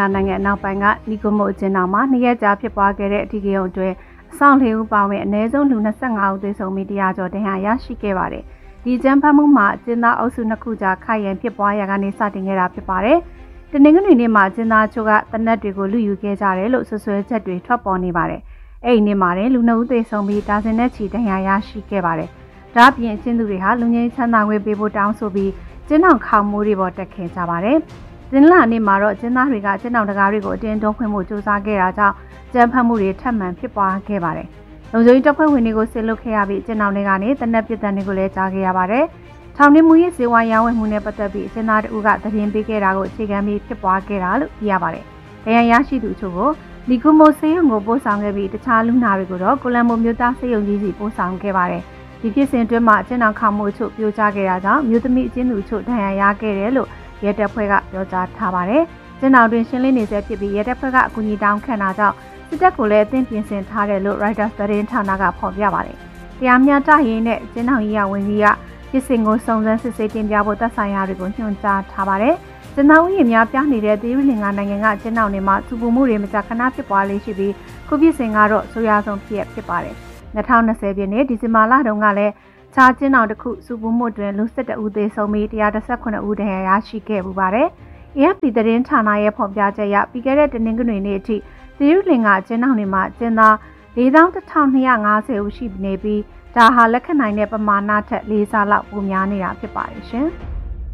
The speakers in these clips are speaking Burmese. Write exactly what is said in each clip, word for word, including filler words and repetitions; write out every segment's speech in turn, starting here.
နိုင်ငံအနောက်ပိုင်းကနီကိုမိုအကျဉ်းထောင်မှာနှစ်ရက်ကြာဖြစ်ပွားခဲ့တဲ့အထူးရုံအတွင်းအဆောင်လေးဦးပါဝင်အနည်းဆုံးလူ၂၅ဦးသေဆုံးပြီးတရားကျော်တရားရရှိခဲ့ပါတယ်။ဒီကျန်းဖတ်မှုမှာအကျဉ်းသားအုပ်စုနှစ်ခုကြာခိုင်ရန်ဖြစ်ပွားရာကနေစတင်ခဲ့တာဖြစ်ပါတယ်။တနင်္ဂနွေနေ့မှာအကျဉ်းသားချို့ကတနက်တွေကိုလူယူခဲ့ကြတယ်လို့ဆွဆွဲချက်တွေထွက်ပေါ်နေပါတယ်။အဲ့ဒီနေ့မှာလည်းလူနှစ်ဦးသေဆုံးပြီးဒါဇင်နဲ့ချီတရားရရှိခဲ့ပါတယ်။ဒါ့အပြင်အကျဉ်းသူတွေဟာလူငယ်ချမ်းသာငွေပေးဖို့တောင်းဆိုပြီးကျင်းအောင်ခေါမိုးတွေပေါ်တက်ခဲ့ကြပါတယ်။ဇင်လာနေ့မှာတော့ကျင်းသားတွေကကျင်းအောင်တကားတွေကိုအတင်းတွန်းဖွင့်မှုစူးစမ်းခဲ့တာကြောင့်ကြမ်းဖက်မှုတွေထပ်မံဖြစ်ပွားခဲ့ပါတယ်။လုံခြုံရေးတပ်ဖွဲ့ဝင်တွေကိုစစ်လုပ်ခဲ့ရပြီးကျင်းအောင်တွေကနေတနက်ပစ်တံတွေကိုလည်းကြားခဲ့ရပါတယ်။ထောင်နှင်းမှုရေးစေဝါရောင်းဝယ်မှုနဲ့ပတ်သက်ပြီးကျင်းသားတို့ကသတင်းပေးခဲ့တာကိုအခြေခံပြီးဖြစ်ပွားခဲ့တာလို့သိရပါတယ်။တရားရရှိသူတို့ကိုလီကူမိုဆေးရုံကိုပို့ဆောင်ခဲ့ပြီးတခြားလူနာတွေကိုတော့ကိုလံဘိုမြို့သားဆေးရုံကြီးစီပို့ဆောင်ခဲ့ပါတယ်။ဒီဖြစ်စဉ်အတွင်းမှာကျင်းအောင်ခေါမှုချို့ပြိုကျခဲ့တာကြောင့်မြို့သမီးအကျဉ်းသူချို့ဒဏ်ရာရခဲ့တယ်လို့ရဲတပ်ဖွဲ့ကပြောကြားထားပါတယ်။ကျင်းအောင်တွင်ရှင်းလင်းနေဆဲဖြစ်ပြီးရဲတပ်ဖွဲ့ကအကူအညီတောင်းခံတာကြောင့်စစ်တပ်ကိုလည်းအသင့်ပြင်ဆင်ထားတယ်လို့ Reuters သတင်းဌာနကဖော်ပြပါတယ်။တရားမျှတရေးနဲ့ကျင်းအောင်ရေးရဝန်ကြီးကဖြစ်စဉ်ကိုစုံစမ်းစစ်ဆေးတင်ပြဖို့သက်ဆိုင်ရာတွေကိုညွှန်ကြားထားပါတယ်။ကျင်းအောင်ရေးများပြနေတဲ့သီရိလင်္ကာနိုင်ငံကကျင်းအောင်တွေမှာသူပုမှုတွေမကြာခဏဖြစ်ပွားလေးရှိပြီးခုဖြစ်စဉ်ကတော့ဆိုရဆုံးဖြစ်ဖြစ်ပါတယ်။၂၀၂၀ပြည့်နှစ်ဒီဇင်ဘာလတုန်းကလည်းခြားကျင်းအောင်တစ်ခုစုပုမှုတွင်လူ၁၁ဦးသေဆုံးပြီး၁၁၇ဦးဒဏ်ရာရရှိခဲ့ပူပါတယ်။ A F P သတင်းဌာနရဲ့ဖော်ပြချက်အရပြီးခဲ့တဲ့တနင်္ဂနွေနေ့အထိသီရိလင်္ကာကျင်းအောင်တွေမှာကျင်းသား၄သောင်းတစ်ထောင်၂ရာ၅ဆယ်ဦးရှိနေပြီးဒါဟာလက်ခံနိုင်တဲ့ပမာဏထက်၄ဆလောက်ပိုများနေတာဖြစ်ပါတယ်ရှင်။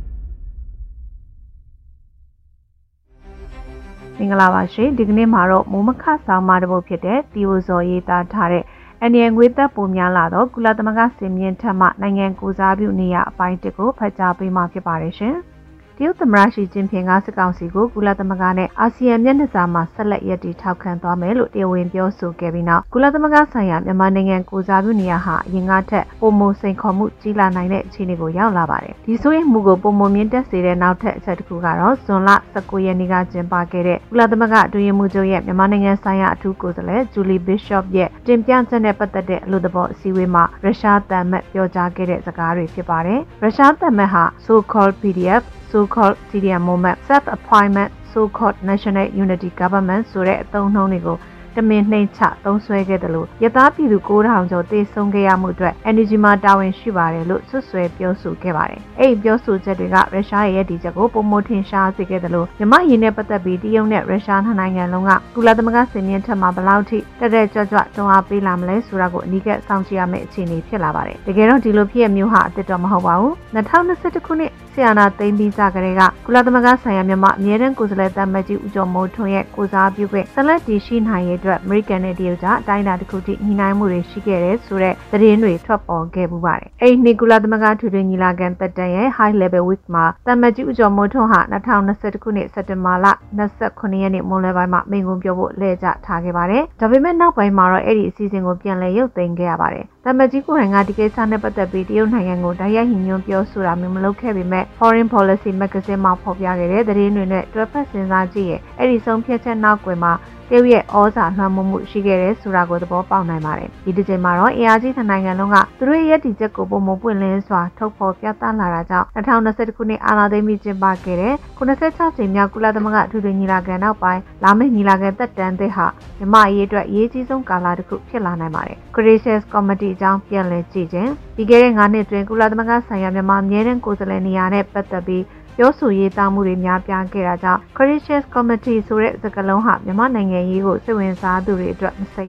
မင်္ဂလာပါရှင်ဒီကနေ့မှာတော့မိုးမခဆောင်မတစ်ပုဒ်ဖြစ်တဲ့တီယိုဇော်ရေးသားထားတဲ့အန်ရန်ငွေသက်ပုံများလာတော့ကုလသမဂ္ဂစင်မြင့်ထက်မှနိုင်ငံကိုစားပြုနေရအပိုင်းတစ်ကိုဖတ်ကြားပေးမှာဖြစ်ပါတယ်ရှင်။တရုတ်သမ္မတရှီကျင်းဖျင်ကစစ်ကောင်စီကိုကုလသမဂ္ဂနဲ့အာဆီယံမျက်နှာစာမှာဆက်လက်ရည်တည်ထောက်ခံသွားမယ်လို့တရားဝင်ပြောဆိုခဲ့ပြီးနောက်ကုလသမဂ္ဂဆိုင်ရာမြန်မာနိုင်ငံကိုစားပြုနေရဟာအရင်ကထက်ပုံမစိန်ခေါ်မှုကြီးလာနိုင်တဲ့အခြေအနေကိုရောက်လာပါတယ်။ဒီဆိုရင်မှုကိုပုံမမြင့်တက်စေတဲ့နောက်ထပ်အချက်တစ်ခုကတော့ဇွန်လ၁၉ရက်နေ့ကကျင်းပခဲ့တဲ့ကုလသမဂ္ဂအတွင်းရေးမှူးချုပ်ရဲ့မြန်မာနိုင်ငံဆိုင်ရာအထူးကိုယ်စားလှယ်ဂျူလီဘစ်ရှော့ရဲ့တင်ပြချက်နဲ့ပတ်သက်တဲ့အလို့သဘောအစည်းအဝေးမှာရုရှားတန်မတ်ပြောကြားခဲ့တဲ့စကားတွေဖြစ်ပါတယ်။ရုရှားတန်မတ်ဟာ so-called P D F so-called Syrian movement self-appointment so-called national unity government ဆိုတဲ့အသုံးအနှုန်းတွေကိုတမင်နှိမ်ချသုံးစွဲခဲ့တယ်လို့ရသားပြည်သူ၉ထောင်ကျော်တေဆုံးခဲ့ရမှုအတွက် energy မှာတာဝန်ရှိပါတယ်လို့ဆွဆွဲပြောဆိုခဲ့ပါတယ်။အဲ့ဒီပြောဆိုချက်တွေကရုရှားရဲ့ရည်တည်ချက်ကိုပုံမထင်ရှားစေခဲ့တယ်လို့မြမရင်းနဲ့ပတ်သက်ပြီးတရုတ်နဲ့ရုရှားနှစ်နိုင်ငံလုံးကကုလသမဂ္ဂစင်မြင့်ထက်မှဘယ်လောက်ထိတက်တက်ကြွကြွတွန်းအားပေးလာမလဲဆိုတာကိုအနီးကပ်စောင့်ကြည့်ရမယ့်အခြေအနေဖြစ်လာပါတယ်။တကယ်တော့ဒီလိုဖြစ်ရမျိုးဟာအသစ်တော့မဟုတ်ပါဘူး။၂၀၂၁ခုနှစ်ဆီယနာသိမ်းပြီးကြတဲ့ကကုလသမဂ္ဂဆိုင်ရာမြန်မာအမြဲတမ်းကိုယ်စားလှယ်တပ်မကြီးဦးကျော်မိုးထွန်းရဲ့ကိုစားပြုခွင့်ဆက်လက်တည်ရှိနိုင်ရေးအတွက်အမေရိကန်နဲ့တရုတ်ကအတိုင်းအတာတစ်ခုထိညှိနှိုင်းမှုတွေရှိခဲ့တဲ့ဆိုတဲ့သတင်းတွေထွက်ပေါ်ခဲ့ပူပါတယ်။အဲဒီနှစ်ကုလသမဂ္ဂထွေထွေညီလာခံတက်တန်ရဲ့ High Level Week မှာတပ်မကြီးဦးကျော်မိုးထွန်းဟာ၂၀၂၁ခုနှစ်စက်တင်ဘာလ၂၉ရက်နေ့မွန်းလွဲပိုင်းမှာမိန့်ခွန်းပြောဖို့လှည့်ကျထားခဲ့ပါတယ်။ဒါပေမဲ့နောက်ပိုင်းမှာတော့အဲ့ဒီအစီအစဉ်ကိုပြန်လည်ရုပ်သိမ်းခဲ့ရပါတယ်။တပ်မကြီးကိုယ်တိုင်ကဒီကိစ္စနဲ့ပတ်သက်ပြီးတရုတ်နိုင်ငံကိုတိုက်ရိုက်ညှိနှိုင်းပြောဆိုတာမျိုးမလုပ်ခဲ့ပေမဲ့ Foreign Policy Magazine မှာဖော်ပြခဲ့တဲ့သတင်းတွေနဲ့တွဲဖက်စဉ်းစားကြည့်ရင်အဲ့ဒီဆုံးဖြတ်ချက်နောက်ကွယ်မှာတရုတ်ရဲ့ဩဇာလွှမ်းမိုးမှုရှိခဲ့တဲ့ဆိုတာကိုသဘောပေါက်နိုင်ပါတယ်။ဒီတစ်ချိန်မှာတော့အင်အားကြီးနိုင်ငံလုံးကသူတို့ရဲ့ရည်တည်ချက်ကိုပုံမပွင့်လင်းစွာထုတ်ဖော်ပြသလာတာကြောင့်၂၀၂၁ခုနှစ်အာဏာသိမ်းပြီးကျင်းပခဲ့တဲ့ခုနှစ်ဆယ့်၆ကြိမ်မြောက်ကုလသမဂ္ဂအထွေထွေညီလာခံနောက်ပိုင်းလာမယ့်ညီလာခံသက်တမ်းသစ်ဟာမြန်မာအရေးအတွက်အရေးကြီးဆုံးကာလတစ်ခုဖြစ်လာနိုင်ပါတယ်။ Crisis Committee အကြောင်းပြန်လည်ကြည့်ခြင်းပြီးခဲ့တဲ့၅နှစ်တွင်ကုလသမဂ္ဂဆိုင်ရာမြန်မာအမြဲတမ်းကိုယ်စားလှယ်နေရာနဲ့ပတ်သက်ပြီးပြောဆိုရေးသားမှုတွေများပြားခဲ့တာကြောင့် Crisis Committee ဆိုတဲ့စကားလုံးဟာမြန်မာနိုင်ငံရေးကိုစိတ်ဝင်စားသူတွေအတွက်မစိတ်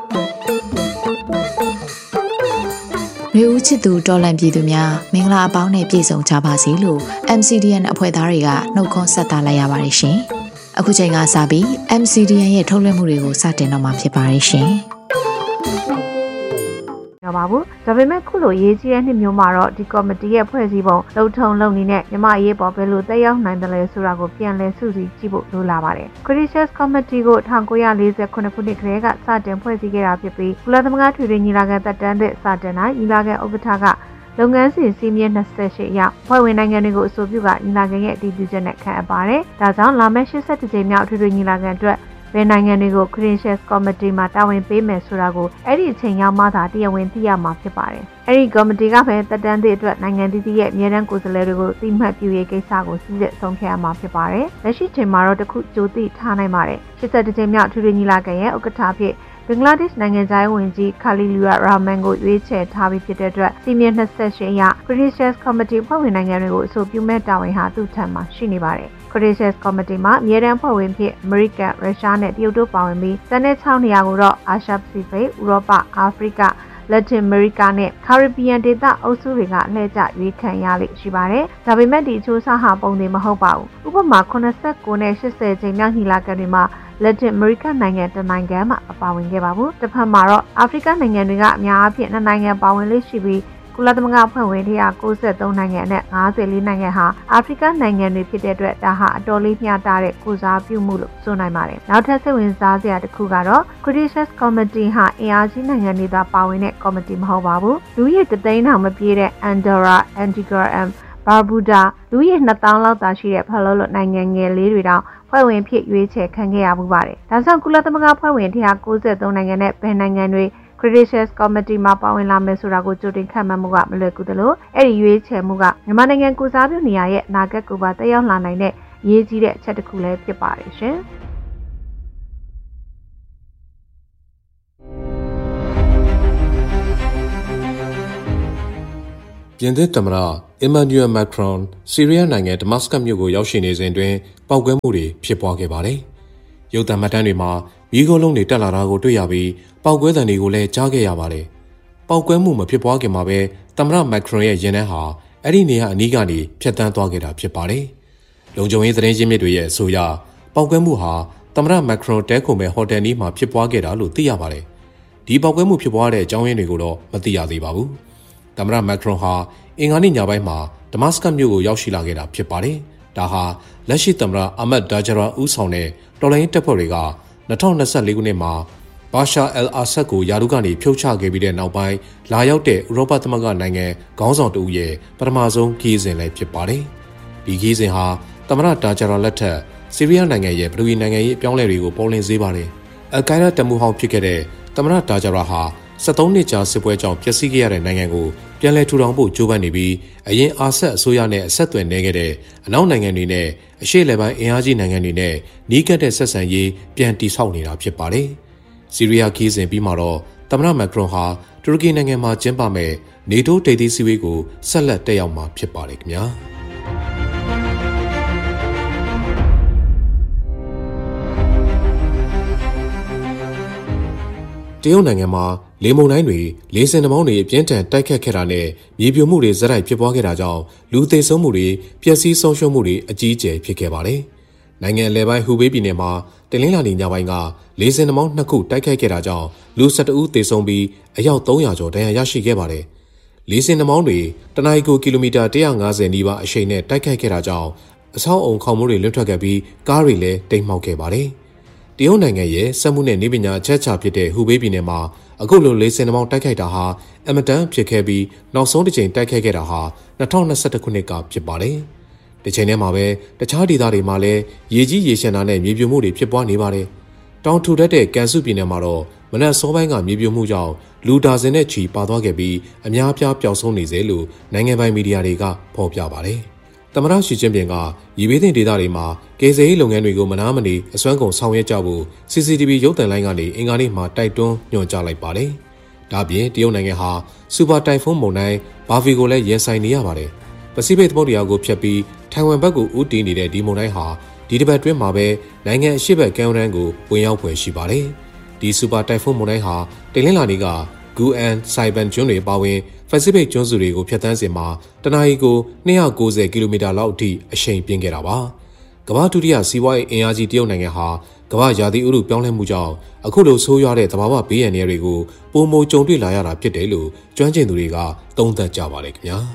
လူဦးချစ်သူတော်လန့်ပြည်သူများမင်္ဂလာအပေါင်းနဲ့ပြည့်စုံကြပါစေလို့ M C D N အဖွဲ့သားတွေကနှုတ်ခွန်းဆက်သလိုက်ရပါတယ်ရှင်။အခုချိန်ကစပြီး M C D N ရဲ့ထုတ်လွှင့်မှုတွေကိုစတင်တော့မှာဖြစ်ပါတယ်ရှင်။ပါဘူးဒါပေမဲ့ခုလိုရေးကြီးတဲ့နှစ်မျိုးမှာတော့ဒီကော်မတီရဲ့ဖွဲ့စည်းပုံလှုပ်ထုံလုံနေနဲ့မြမအရေးပေါ်ဘယ်လိုတက်ရောက်နိုင်တယ်လဲဆိုတာကိုပြန်လည်စုစည်းကြည့်ဖို့လိုလာပါတယ် Crisis Committee ကို၁၉၄၉ခုနှစ်ကတည်းကစတင်ဖွဲ့စည်းခဲ့တာဖြစ်ပြီးကုလသမဂ္ဂထွေထွေညီလာခံသက်တမ်းသစ်စတင်တိုင်းညီလာခံဥက္ကဋ္ဌကလုပ်ငန်းစဉ်စီးမြင့်၂၈ရောက်ဖွဲ့ဝင်နိုင်ငံတွေကိုအဆိုပြုကညီလာခံရဲ့အတည်ပြုချက်နဲ့ခန့်အပ်ပါတယ်ဒါကြောင့်လာမယ့်၈၁ကြိမ်မြောက်ထွေထွေညီလာခံအတွက်ဘယ်နိုင်ငံတွေကို Credentials Committee မှာတာဝန်ပေးမယ်ဆိုတာကိုအဲ့ဒီအချိန်ရောက်မှသာတရားဝင်သိရမှာဖြစ်ပါတယ်။အဲ့ဒီ committee ကပဲတက်တန်းသည့်အတွက်နိုင်ငံတည်တည်ရဲ့အမြဲတမ်းကိုယ်စားလှယ်တွေကိုသိမှတ်ပြုရေးကိစ္စကိုစစ်စစ်ဆုံးဖြတ်ရမှာဖြစ်ပါတယ်။လက်ရှိချိန်မှာတော့တခုကြိုသိထားနိုင်ပါတယ်။ရှစ်ဆက်တစ်ချိန်မြောက်ထူးထူးညီလာခံရဲ့ဥက္ကဋ္ဌဖြစ်ဘင်္ဂလားဒေ့ရှ်နိုင်ငံသားဝန်ကြီးခါလီလူရာရာမန်ကိုရွေးချယ်ထားပြီးဖြစ်တဲ့အတွက်စီမံနှစ်ဆက်ရှင်ရ Credentials Committee ဖွဲ့ဝင်နိုင်ငံတွေကိုအဆိုပြုမဲ့တာဝန်ဟာသူ့ထံမှာရှိနေပါတယ်။ Credentials Committee မှာအမြဲတမ်းဖွဲ့ဝင်ဖြစ်အမေရိကန်ရုရှားနဲ့တရုတ်တို့ပါဝင်ပြီးစတဲ့၆နေရာကိုတော့အာရှပစိဖိတ်ဥရောပအာဖရိကလက်တင်အမေရိကနဲ့ကာရစ်ဘီယံဒေသအုပ်စုတွေကအလှည့်ကျရွေးခံရလိမ့်ရှိပါတယ်။ဒါပေမဲ့ဒီအချိုးအစားဟာပုံသေးမဟုတ်ပါဘူး။ဥပမာeighty-nineနဲ့eightyချိန်မြောက်ညီလာခံတွေမှာလက်တင်အမေရိကနိုင်ငံတနိုင်ငံမှအပါဝင်ခဲ့ပါဘူး။တစ်ဖက်မှာတော့အာဖရိကနိုင်ငံတွေကအများအပြားနှစ်နိုင်ငံပါဝင်လိမ့်ရှိပြီးကုလသမဂ္ဂဖွဲ့ဝင်တစ်ရာ၉၃နိုင်ငံနဲ့၅၄နိုင်ငံဟာအာဖရိကနိုင်ငံတွေဖြစ်တဲ့အတွက်ဒါဟာအတော်လေးမျှတတဲ့ကုစားပြုမှုလို့ဆိုနိုင်ပါတယ်။နောက်ထပ်စိတ်ဝင်စားစရာတစ်ခုကတော့ Credentials Committee ဟာအင်အားကြီးနိုင်ငံတွေသာပါဝင်တဲ့ committee မဟုတ်ပါဘူး။လူကြီးတသိန်းတောင်မပြည့်တဲ့ Andorra, Antigua and Barbuda လူကြီးtwo thousandလောက်သာရှိတဲ့ဖလောလောနိုင်ငံငယ်လေးတွေတောင်ဖွဲ့ဝင်ဖြစ်ရွေးချယ်ခံခဲ့ရမှုပါတယ်။ဒါကြောင့်ကုလသမဂ္ဂဖွဲ့ဝင်တစ်ရာ၉၃နိုင်ငံနဲ့ဘယ်နိုင်ငံတွေCredentials Committee မှာပါဝင်လာမယ်ဆိုတာကိုကြိုတင်ခန့်မှန်းမှုကမလွယ်ကူသလိုအဲ့ဒီရွေးချယ်မှုကမြန်မာနိုင်ငံကုစားပြုနေရရဲ့အနာဂတ်ကိုပါတက်ရောက်လာနိုင်တဲ့အရေးကြီးတဲ့အချက်တစ်ခုလည်းဖြစ်ပါတယ်ရှင်။ပြင်သစ်သမ္မတ Emmanuel Macron ဆီးရီးယားနိုင်ငံဒမတ်စကတ်မြို့ကိုရောက်ရှိနေစဉ်တွင်ပောက်ကွဲမှုတွေဖြစ်ပွားခဲ့ပါတယ်။ရုပ်သံမှတ်တမ်းတွေမှာမီးခိုးလုံးတွေတက်လာတာကိုတွေ့ရပြီးပောက်ကွဲသံတွေကိုလည်းကြားခဲ့ရပါတယ်။ပောက်ကွဲမှုမဖြစ်ပွားခင်မှာပဲသမ္မတ Macron ရဲ့ယာဉ်တန်းဟာအဲ့ဒီနေရာအနီးကနေဖြတ်တန်းသွားခဲ့တာဖြစ်ပါတယ်။လုံခြုံရေးသတင်းရင်းမြစ်တွေရဲ့အဆိုအရပောက်ကွဲမှုဟာသမ္မတ Macron တဲခုံမဲ့ဟိုတယ်နီးမှာဖြစ်ပွားခဲ့တာလို့သိရပါတယ်။ဒီပောက်ကွဲမှုဖြစ်ပွားတဲ့အကြောင်းရင်းတွေကိုတော့မသိရသေးပါဘူး။သမ္မတ Macron ဟာအင်္ဂါနေ့ညပိုင်းမှာဒမတ်စကတ်မြို့ကိုရောက်ရှိလာခဲ့တာဖြစ်ပါတယ်။ဒါဟာလက်ရှိသမ္မတအာမတ်ဒါဂျရာဦးဆောင်တဲ့တော်လှန်ရေးတပ်ဖွဲ့တွေကtwenty twenty-fourခုနှစ်မှာဘာရှာအယ်အာဆတ်ကိုယာရုကနေဖြုတ်ချခဲ့ပြီးတဲ့နောက်ပိုင်းလာရောက်တဲ့ဥရောပသမဂ္ဂနိုင်ငံခေါင်းဆောင်တဦးရဲ့ပထမဆုံးခီးစဉ်လည်းဖြစ်ပါတယ်။ဒီခီးစဉ်ဟာသမ္မတဒါဂျရာလက်ထက်ဆီးရီးယားနိုင်ငံရဲ့ပြည်နိုင်ငံရေးအပြောင်းအလဲတွေကိုပေါ်လွင်စေပါတယ်။အယ်ကိုင်ဒါတမှုဟောင်းဖြစ်ခဲ့တဲ့သမ္မတဒါဂျရာဟာseventeenနှစ်ကြာစစ်ပွဲကြောင့်ပျက်စီးခဲ့ရတဲ့နိုင်ငံကိုပြန်လည်ထူထောင်ဖို့ကြိုးပမ်းနေပြီးအရင်အာဆတ်အစိုးရနဲ့အဆက်အသွယ်နေခဲ့တဲ့အနောက်နိုင်ငံတွေနဲ့အရှေ့လက်ပိုင်းအင်အားကြီးနိုင်ငံတွေနဲ့နီးကပ်တဲ့ဆက်ဆံရေးပြန်တည်ဆောက်နေတာဖြစ်ပါတယ်။ဆီးရီးယားခီးစဉ်ပြီးမှတော့သမ္မတမက်ခရွန်ဟာတူရကီနိုင်ငံမှာကျင်းပမဲ့နေတိုးထိပ်သီးစည်းဝေးကိုဆက်လက်တက်ရောက်မှာဖြစ်ပါတယ်ခင်ဗျာ။တရုတ်နိုင်ငံမှာလေမုန်တိုင်းတွေလေဆင်နှာမောင်းတွေအပြင်းထန်တိုက်ခတ်ခဲ့တာနဲ့မြေပြိုမှုတွေဇက်တိုက်ဖြစ်ပွားခဲ့တာကြောင့်လူသေဆုံးမှုတွေပျက်စီးဆုံးရှုံးမှုတွေအကြီးအကျယ်ဖြစ်ခဲ့ပါတယ်။နိုင်ငံအလယ်ပိုင်းဟူဘေးပြည်နယ်မှာတနင်္လာနေ့ညပိုင်းကလေဆင်နှာမောင်းနှစ်ခုတိုက်ခတ်ခဲ့တာကြောင့်လူone oneဦးသေဆုံးပြီးအယောက်three hundredကျော်ဒဏ်ရာရရှိခဲ့ပါတယ်။လေဆင်နှာမောင်းတွေတနအီကိုကီလိုမီတာone hundred fiftyနီးပါးအရှိန်နဲ့တိုက်ခတ်ခဲ့တာကြောင့်အဆောက်အုံခေါင်မိုးတွေလွင့်ထွက်ခဲ့ပြီးကားတွေလည်းတိမ်မှောက်ခဲ့ပါတယ်။တရုတ်နိုင်ငံရဲ့စက်မှုနဲ့နေပညာအချက်အချာဖြစ်တဲ့ဟူဘေးပြည်နယ်မှာအခုလိုလေဆင်နှာမောင်းတိုက်ခိုက်တာဟာအမတန်ဖြစ်ခဲ့ပြီးနောက်ဆုံးတစ်ချိန်တိုက်ခိုက်ခဲ့တာဟာtwenty twenty-oneခုနှစ်ကဖြစ်ပါတယ်။ဒီချိန်ထဲမှာပဲတခြားဒေသတွေမှာလည်းရေကြီးရေရှမ်းတာနဲ့မြေပြိုမှုတွေဖြစ်ပွားနေပါတယ်။တောင်ထူထပ်တဲ့ကန်စုပြည်နယ်မှာတော့မနက်စောပိုင်းကမြေပြိုမှုကြောင့်လူဒါဇင်နဲ့ချီပါသွားခဲ့ပြီးအများအပြားပျောက်ဆုံးနေစေလို့နိုင်ငံပိုင်မီဒီယာတွေကဖော်ပြပါတယ်။သမ္မတရှီကျင်းပင်ကရေဘေးသင့်ဒေသတွေမှာကယ်ဆယ်ရေးလုပ်ငန်းတွေကိုမနားမနေအစွမ်းကုန်ဆောင်ရွက်ကြဖို့ C C T V ရုပ်သံလိုင်းကနေအင်္ဂါနေ့မှာတိုက်တွန်းညွှန်ကြားလိုက်ပါတယ်။ဒါ့အပြင်တရုတ်နိုင်ငံဟာစူပါတိုင်ဖုန်းမုန်တိုင်းဘာဖီကိုလည်းရင်ဆိုင်နေရပါတယ်။ပစိဖိတ်သမုဒ္ဒရာကိုဖျက်ပြီးထိုင်ဝမ်ဘက်ကိုဦးတည်နေတဲ့ဒီမုန်တိုင်းဟာဒီတစ်ပတ်တွင်းမှာပဲနိုင်ငံအရှေ့ဘက်ကမ်းရိုးတန်းကိုဝင်ရောက်ဖွယ်ရှိပါတယ်။ဒီစူပါတိုင်ဖုန်းမုန်တိုင်းဟာတနင်္လာနေ့ကဂူအန်ဆိုင်ဘန်ကျွန်းတွေပါဝင်ပစိဖိတ်ကျွန်းစုတွေကိုဖျက်ဆီးစဉ်မှာတနအီကိုtwo hundred ninetyကီလိုမီတာလောက်အထိအရှိန်ပြင်းခဲ့တာပါ။ကမ္ဘာဒုတိယစီးပွားရေးအင်အားကြီးတရုတ်နိုင်ငံဟာကမ္ဘာရာသီဥတုပြောင်းလဲမှုကြောင့်အခုလိုဆိုးရွားတဲ့သဘာဝဘေးအန္တရာယ်တွေကိုပုံမကြုံတွေ့လာရတာဖြစ်တယ်လို့ကျွမ်းကျင်သူတွေကသုံးသပ်ကြပါတယ်ခင်ဗျာ။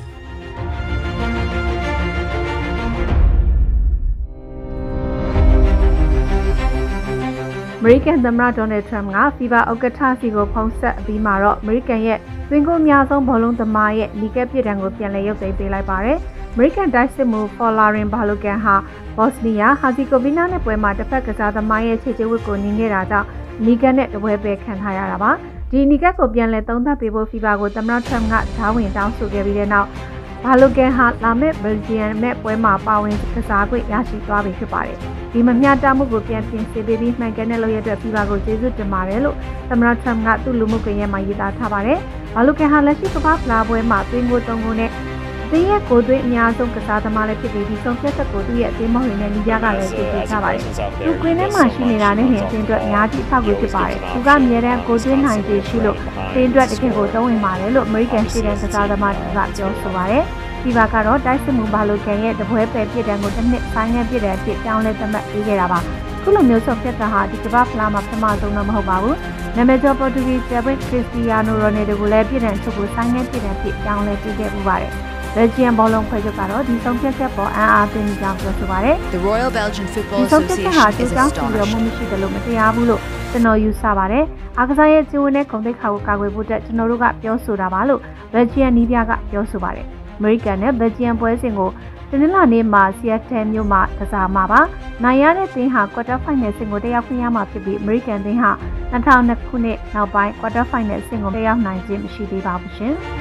အမေရိကန်သမ္မတဒေါ်နယ်ထရမ့်ကဖီဗာဥက္ကဋ္ဌစီကိုဖုန်းဆက်အပြီးမှာတော့အမေရိကန်ရဲ့သွင်းကုန်အများဆုံးဘောလုံးသမားရဲ့နီကက်ပြစ်ဒဏ်ကိုပြန်လည်ရုပ်သိမ်းပေးလိုက်ပါတယ်။ American တိုက်စစ်မှု Folarin Balogan ဟာ Bosnia Herzegovina နဲ့ပွဲမှာတစ်ဖက်ကစားသမားရဲ့ခြေချဝတ်ကိုနင်းခဲ့တာကြောင့်နီဂတ်နဲ့တပွဲပဲခံထားရတာပါဒီနီဂတ်ကိုပြန်လည်သုံးသပ်ပေးဖို့ FIFA ကိုသမ္မတ Trump ကဂျားဝင်တောင်းဆိုခဲ့ပြီးတဲ့နောက်ဘာလိုကန်ဟာလာမယ့် Belgium နဲ့ပွဲမှာပါဝင်ကစားခွင့်ရရှိသွားပြီဖြစ်ပါတယ်ဒီမမျှတမှုကိုပြန်ပြင်ဆင်ပေးပြီးမှန်ကန်တဲ့လုပ်ရတဲ့ FIFA ကိုကျေးဇူးတင်ပါတယ်လို့သမ္မတ Trump ကသူ့လူမှုကွန်ရက်မှာရေးသားထားပါတယ်ဘာလိုကန်ဟာလက်ရှိကမ္ဘာ့ဖလားပွဲမှာသွင်းကိုသုံးကိုနဲ့သင်ရဲ့ကိုယ်သွင်းအများဆုံးကစားသမားလည်းဖြစ်ပြီးဒီဆုံးဖြတ်ချက်ကိုသူ့ရဲ့အသင်းမောင်တွေနဲ့ညီကြကလည်းသိသိထားပါတယ်။သူကွင်းထဲမှာရှိနေတာနဲ့ဟင်အသင်းအတွက်အများကြီးအထောက်အကူဖြစ်ပါတယ်။သူကအမြဲတမ်းကိုယ်သွင်းနိုင်ခြေရှိလို့အသင်းအတွက်တကယ်ကိုသုံးဝင်ပါတယ်လို့ American ရှိတဲ့ကစားသမားတွေကပြောဆိုပါတယ်။ FIFA ကတော့တိုက်စစ်မှုဘာလိုကန်ရဲ့တပွဲပယ်ပြစ်ဒဏ်ကိုတစ်နှစ်ဆိုင်ငယ်ပြစ်ဒဏ်အဖြစ်တောင်းလဲသတ်မှတ်ပေးခဲ့တာပါ။ခုလိုမျိုးဆုံးဖြတ်တာဟာဒီကမ္ဘာ့ဖလားမှာပထမဆုံးတော့မဟုတ်ပါဘူး။နာမည်ကျော်ပေါ်တူဂီကျယ်ဘရစ်ခရစ္စတီယာနိုရိုနယ်ဒိုကိုလည်းပြစ်ဒဏ်ချုပ်ကိုဆိုင်ငယ်ပြစ်ဒဏ်ဖြစ်တောင်းလဲပေးခဲ့ပူပါတယ်။ Belgian ဘောလုံးဖွဲ့ချုပ်ကတော့ဒီဆုံးဖြတ်ချက်ပေါ်အံ့အားသင့်ကြောင်းပြောဆိုပါတယ်။ The Royal Belgian Football Association ဟာဒီကောင်းစီရောမှုမရှိတယ်လို့မတရားဘူးလို့ကျွန်တော်ယူဆပါတယ်။အားကစားရဲ့ကျိုးနဲ့ဂုဏ်သိက္ခာကိုကာကွယ်ဖို့အတွက်ကျွန်တော်တို့ကပြောဆိုတာပါလို့ Belgian နီးပြကပြောဆိုပါတယ်။ American နဲ့ Belgian ပွဲစဉ်ကိုတနင်္လာနေ့မှာ Seattle မြို့မှာကစားမှာပါ။နိုင်ရတဲ့သင်းဟာ Quarter Final ဆင့်ကိုတက်ရောက်ခွင့်ရမှာဖြစ်ပြီး American သင်းဟာ၂၀၀၂ခုနှစ်နောက်ပိုင်း Quarter Final ဆင့်ကိုတက်ရောက်နိုင်ခြင်းမရှိသေးပါဘူးရှင်။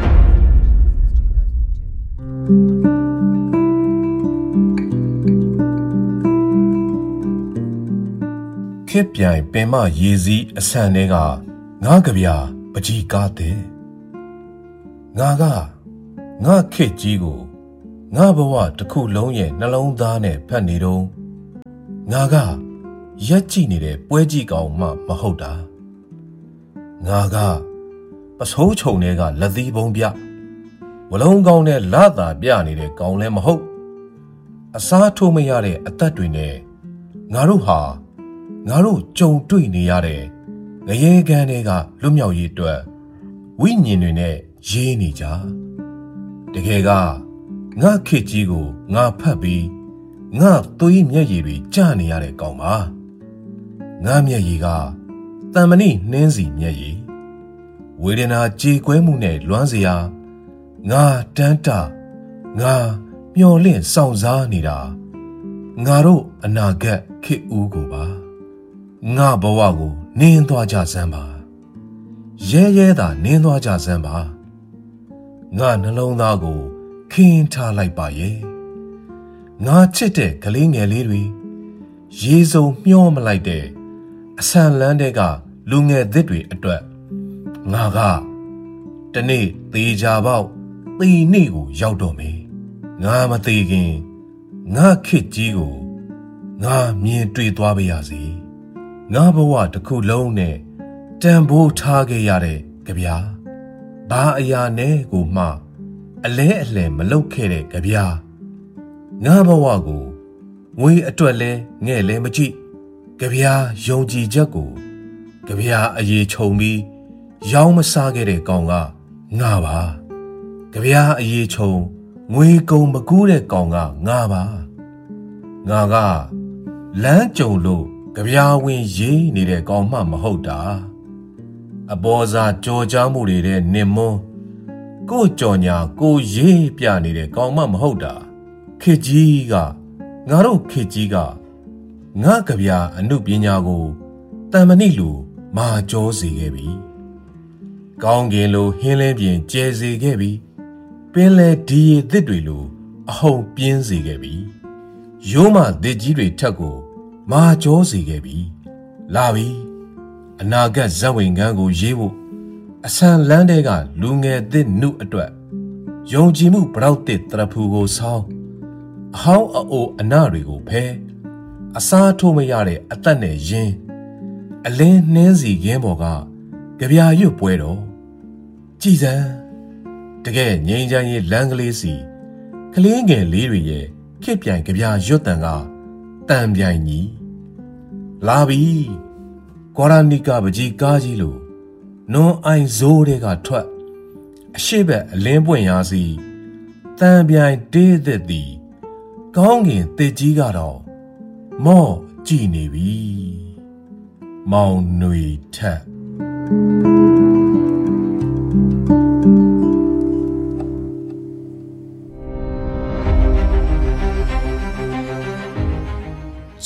ခေပြိုင်ပင်မရေစည်းအဆန်တွေကငါကြပြပကြီးကားတဲ့ငါကငါခေကြီးကိုငါဘဝတစ်ခုလုံးရဲ့နှလုံးသားနဲ့ဖတ်နေတော့ငါကရက်ကြည့်နေတဲ့ပွဲကြီးကောင်မှမဟုတ်တာငါကပစိုးချုံတွေကလက်သီးပုံပြဝလုံးကောင်းနဲ့လာတာပြနေတဲ့ကောင်လည်းမဟုတ်အစားထိုးမရတဲ့အသက်တွေနဲ့ငါတို့ဟာငါတို့ကြုံတွေ့နေရတဲ့ငရေကန်တွေကလွတ်မြောက်ရေးအတွက်ဝိညာဉ်တွေနဲ့ရေးနေကြတကယ်ကငါခေကြီးကိုငါဖတ်ပြီးငါသွေးမျက်ရည်တွေကျနေရတဲ့ကောင်ပါငါမျက်ရည်ကတန်မဏိနှင်းစီမျက်ရည်ဝေဒနာကြေကွဲမှုနဲ့လွမ်းစရာငါတန်းတငါမျော်လင့်ဆောင်စားနေတာငါတို့အနာဂတ်ခေဦးကိုပါငါဘဝကိုနင်းသွားကြစမ်းပါရဲရဲသာနင်းသွားကြစမ်းပါငါနှလုံးသားကိုခင်းထားလိုက်ပါရဲ့ငါချစ်တဲ့ကလေးငယ်လေးတွေရေစုံမျောမလိုက်တဲ့အဆန်လန်းတဲ့ကလူငယ်သစ်တွေအတွက်ငါကတနေ့သေးကြပေါက်သေနေ့ကိုရောက်တော့မယ်ငါမသေးခင်ငါခစ်ကြီးကိုငါမြင်တွေ့သွားပါရစေငါဘဝတစ်ခုလုံးနဲ့တန်ဖိုးထားခဲ့ရတဲ့ကြပြားဘာအရာနဲ့ကိုမှအလဲအလှယ်မလုပ်ခဲ့တဲ့ကြပြားငါဘဝကိုငွေအတွက်လဲငဲ့လဲမကြည့်ကြပြားယုံကြည်ချက်ကိုကြပြားအရေးခြုံပြီးရောင်းမစားခဲ့တဲ့ကောင်ကငါပါကြပြားအရေးခြုံငွေကုန်မကူးတဲ့ကောင်ကငါပါငါကလမ်းကြုံလို့ကြပြားဝင်ရေးနေတဲ့ကောင်မှမဟုတ်တာအပေါ်စားကြော်ကြားမှုတွေတဲ့နင်မွန်းကိုကြော်ညာကိုရေးပြနေတဲ့ကောင်မှမဟုတ်တာခေကြီးကငါတို့ခေကြီးကငါကြပြားအနုပညာကိုတန်မဏိလူမာကြောစေခဲ့ပြီကောင်းကင်လိုဟင်းလင်းပြင်ကျဲစေခဲ့ပြီပင်လေဒီရည်သစ်တွေလိုအဟုန်ပြင်းစေခဲ့ပြီရိုးမသစ်ကြီးတွေထက်ကိုမာကြောစေခဲ့ပြီလာပြီအနာဂတ်ဇက်ဝင်ကန်းကိုရေးဖို့အဆန်လန်းတဲ့ကလူငယ်သစ်နုအတွက်ယုံကြည်မှုပရောက်တဲ့တရဖူကိုဆောင်းအဟောင်းအိုအနာတွေကိုဖဲအစားထိုးမရတဲ့အသက်နဲ့ရင်းအလင်းနှင်းစီခင်းပေါ်ကကြပြာရွတ်ပွဲတော်ကြည်စံတကယ်ငြိမ်းချမ်းရေးလမ်းကလေးစီကလေးငယ်လေးတွေရဲ့ခေပြိုင်ကြပြာရွတ်တန်ကတန်ပြိုင်ကြီးလာပြီကွာရာနီကာပကြီးကားကြီးလို့နွန်အိုင်ဇိုးတွေကထွက်အရှိဘက်အလင်းပွင့်ရာစီတန်ပြိုင်တေးသက်သည်ကောင်းကင်တစ်ကြီးကတော့မော့ကြည်နေပြီမောင်နွေထက်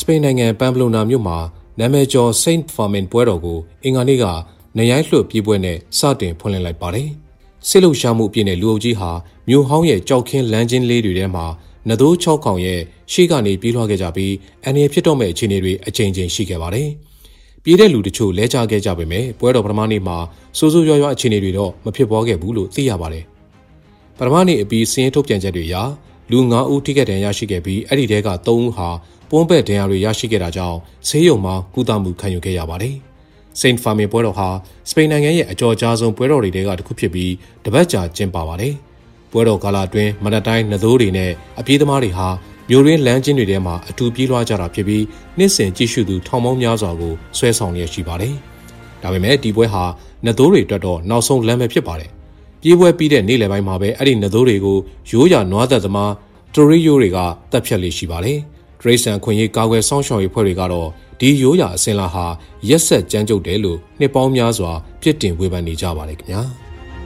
ပိန်နိုင်ငံပမ်ပလိုနာမြို့မှာနာမည်ကျော် Saint Fermin ပွဲတော်ကိုအင်္ဂါနေ့ကနေရိုင်းလွှတ်ပြေးပွဲနဲ့စတင်ဖွင့်လှစ်လိုက်ပါတယ်။စစ်လုံရှားမှုအပြည့်နဲ့လူအုပ်ကြီးဟာမြို့ဟောင်းရဲ့ကြောက်ခင်းလမ်းချင်းလေးတွေထဲမှာနသိုးချောက်ကောင်ရဲ့ရှေ့ကနေပြေးလွှားခဲ့ကြပြီးအန်ရဖြစ်တော့မဲ့အခြေအနေတွေအချိန်ချင်းရှိခဲ့ပါတယ်။ပြေးတဲ့လူတချို့လဲကျခဲ့ကြပေမဲ့ပွဲတော်ပထမနေ့မှာစိုးစိုးရွားရွားအခြေအနေတွေတော့မဖြစ်ပေါ်ခဲ့ဘူးလို့သိရပါတယ်။ပထမနေ့အပြီးစင်းထုတ်ပြန်ချက်တွေအရလူငါးဦးထိခိုက်ဒဏ်ရာရှိခဲ့ပြီးအဲ့ဒီတဲကသုံးဦးဟာပွန်းပဲ့ဒဏ်ရာတွေရရှိခဲ့တာကြောင့်ဆေးရုံမှာကုသမှုခံယူခဲ့ရပါတယ်။ Saint Fermin ပွဲတော်ဟာစပိန်နိုင်ငံရဲ့အကြော်ကြားဆုံးပွဲတော်တွေထဲကတစ်ခုဖြစ်ပြီးတပတ်ကြာကျင်းပပါတယ်။ပွဲတော်ကာလအတွင်းမနက်တိုင်းနသိုးတွေနဲ့အပြေးသမားတွေဟာမြို့ရင်းလမ်းချင်းတွေထဲမှာအထူးပြေးလွှားကြတာဖြစ်ပြီးနှစ်စဉ်ကြည့်ရှုသူထောင်ပေါင်းများစွာကိုဆွဲဆောင်ရရှိပါတယ်။ဒါပေမဲ့ဒီပွဲဟာနသိုးတွေအတွက်တော့နောက်ဆုံးလမ်းပဲဖြစ်ပါတယ်။ပြေးပွဲပြီးတဲ့နေ့လယ်ပိုင်းမှာပဲအဲ့ဒီနသိုးတွေကိုရိုးရာနွားသက်သမားတိုရီယိုတွေကတပ်ဖြတ်လေးရှိပါတယ်။ဒရိစံခွင့်ရေးကာကွယ်ဆောင်ရှောက်ရေးဖွဲ့တွေကတော့ဒီရိုးရာအစဉ်လာဟာရက်ဆက်ကြမ်းကြုတ်တယ်လို့နှစ်ပေါင်းများစွာပြစ်တင်ဝေဖန်နေကြပါတယ်ခင်ဗျာ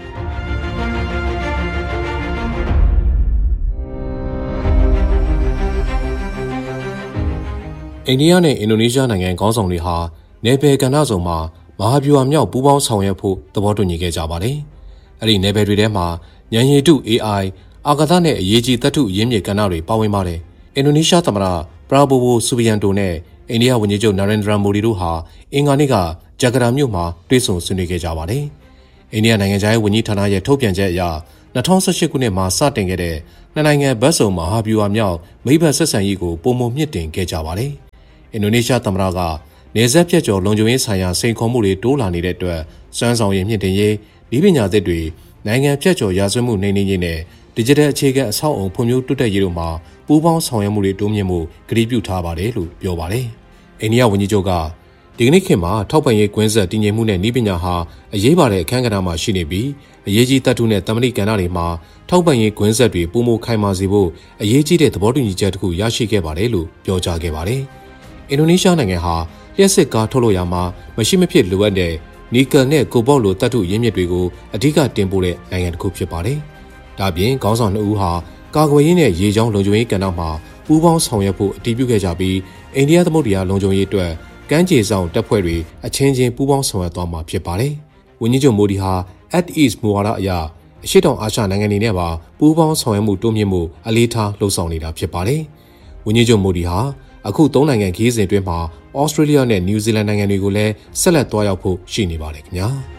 အိန္ဒိယနဲ့အင်ဒိုနီးရှားနိုင်ငံခေါင်းဆောင်တွေဟာနယ်ပယ်ကဏ္ဍစုံမှာမဟာဗျူဟာမြောက်ပူးပေါင်းဆောင်ရွက်ဖို့သဘောတူညီခဲ့ကြပါတယ်။အဲ့ဒီနယ်ပယ်တွေထဲမှာဉာဏ်ရည်တု အေးအိုင် အာကာသနဲ့အရေးကြီးသတ္တုရင်းမြစ်ကဏ္ဍတွေပါဝင်ပါတယ်။အင်ဒိုနီးရှားသမ္မတပရာဘိုဝိုဆူဘီယန်တိုနဲ့အိန္ဒိယဝန်ကြီးချုပ်နာရင်ဒရာမိုဒီတို့ဟာအင်္ဂါနေ့ကဂျကာတာမြို့မှာတွေ့ဆုံဆွေးနွေးခဲ့ကြပါတယ်။အိန္ဒိယနိုင်ငံခြားရေးဝန်ကြီးဌာနရဲ့ထုတ်ပြန်ချက်အရ၂၀၁၈ခုနှစ်မှာစတင်ခဲ့တဲ့နှစ်နိုင်ငံဘက်စုံမဟာဗျူဟာမြောက်မိဘဆက်ဆံရေးကိုပုံမမြင့်တင်ခဲ့ကြပါတယ်။အင်ဒိုနီးရှားသမ္မတကနေဆက်ပြတ်ကျော်လုံခြုံရေးဆိုင်ရာစိန်ခေါ်မှုတွေတိုးလာနေတဲ့အတွက်စွမ်းဆောင်ရည်မြင့်တင်ရေးဤပညာသစ်တွေနိုင်ငံပြတ်ကျော်ရာဇဝတ်မှုနှိမ်နင်းရေးနဲ့ Digital အခြေခံအဆောက်အုံဖွံ့ဖြိုးတိုးတက်ရေးတို့မှာပူးပေါင်းဆောင်ရွက်မှုတွေတိုးမြင့်မှုကတိပြုထားပါတယ်လို့ပြောပါတယ်။အိန္ဒိယဝန်ကြီးချုပ်ကဒီကနေ့ခေတ်မှာထောက်ပံ့ရေးကွင်းဆက်တည်ငြိမ်မှုနဲ့ဤပညာဟာအရေးပါတဲ့အခန်းကဏ္ဍမှာရှိနေပြီးအရေးကြီးတတ်ထုနဲ့တမန်တိကဏ္ဍတွေမှာထောက်ပံ့ရေးကွင်းဆက်တွေပုံမခိုင်မာစေဖို့အရေးကြီးတဲ့သဘောတူညီချက်တစ်ခုရရှိခဲ့ပါတယ်လို့ပြောကြားခဲ့ပါတယ်။အင်ဒိုနီးရှားနိုင်ငံဟာလျှက်စစ်ကားထုတ်လုပ်ရာမှာမရှိမဖြစ်လိုအပ်တဲ့နီကယ်နဲ့ကိုဘော့လိုတတ်ထုရင်းမြစ်တွေကိုအဓိကတင်ပို့တဲ့နိုင်ငံတစ်ခုဖြစ်ပါတယ်။ဒါပြင်ခေါင်းဆောင်နှစ်ဦးဟာကာကွယ်ရေးနဲ့ရေကြောင်းလုံခြုံရေးကဏ္ဍမှာပူးပေါင်းဆောင်ရွက်ဖို့အတည်ပြုခဲ့ကြပြီးအိန္ဒိယသမုဒ္ဒရာလုံခြုံရေးအတွက်ကမ်းခြေဆောင်တပ်ဖွဲ့တွေအချင်းချင်းပူးပေါင်းဆောင်ရွက်သွားမှာဖြစ်ပါတယ်။ဝန်ကြီးချုပ်မိုဒီဟာ Act East မူဝါဒအရအရှေ့တောင်အာရှနိုင်ငံတွေနဲ့ပါပူးပေါင်းဆောင်ရွက်မှုတိုးမြင့်မှုအလေးထားလှုံ့ဆော်နေတာဖြစ်ပါတယ်။ဝန်ကြီးချုပ်မိုဒီဟာအခုသုံးနိုင်ငံခရီးစဉ်အတွင်းမှာဩစတြေးလျနဲ့နယူးဇီလန်နိုင်ငံတွေကိုလည်းဆက်လက်သွားရောက်ဖို့ရှိနေပါတယ်ခင်ဗျာ။